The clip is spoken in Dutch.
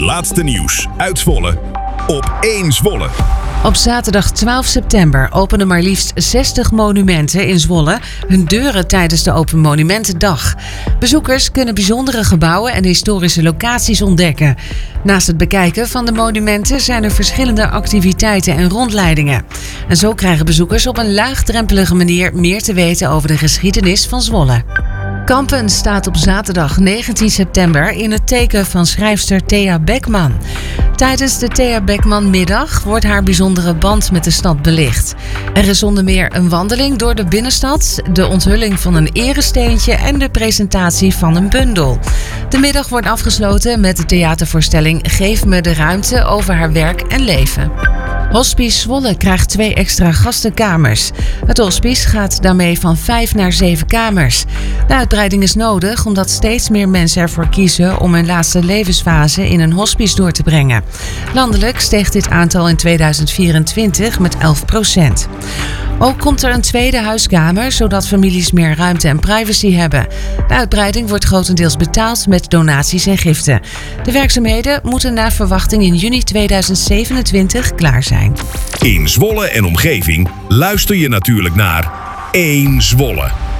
laatste nieuws uit Zwolle op 1 Zwolle. Op zaterdag 12 september openen maar liefst 60 monumenten in Zwolle hun deuren tijdens de Open Monumentendag. Bezoekers kunnen bijzondere gebouwen en historische locaties ontdekken. Naast het bekijken van de monumenten zijn er verschillende activiteiten en rondleidingen. En zo krijgen bezoekers op een laagdrempelige manier meer te weten over de geschiedenis van Zwolle. Kampen staat op zaterdag 19 september in het teken van schrijfster Thea Beckman. Tijdens de Thea Beckman-middag wordt haar bijzondere band met de stad belicht. Er is onder meer een wandeling door de binnenstad, de onthulling van een eresteentje en de presentatie van een bundel. De middag wordt afgesloten met de theatervoorstelling Geef me de ruimte over haar werk en leven. Hospice Zwolle krijgt 2 extra gastenkamers. Het hospice gaat daarmee van 5 naar 7 kamers. De uitbreiding is nodig omdat steeds meer mensen ervoor kiezen om hun laatste levensfase in een hospice door te brengen. Landelijk steeg dit aantal in 2024 met 11%. Ook komt er een tweede huiskamer, zodat families meer ruimte en privacy hebben. De uitbreiding wordt grotendeels betaald met donaties en giften. De werkzaamheden moeten naar verwachting in juni 2027 klaar zijn. In Zwolle en omgeving luister je natuurlijk naar 1 Zwolle.